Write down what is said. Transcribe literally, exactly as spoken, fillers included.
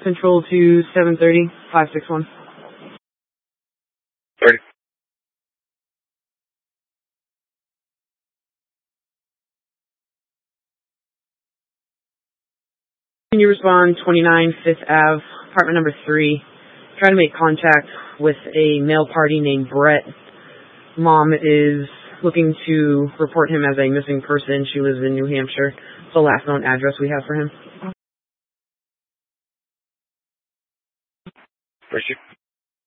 Control to seven thirty, five six one. thirty. Can you respond twenty-nine Fifth Avenue, apartment number three, trying to make contact with a male party named Brett. Mom is looking to report him as a missing person. She lives in New Hampshire. It's the last known address we have for him. Where's she?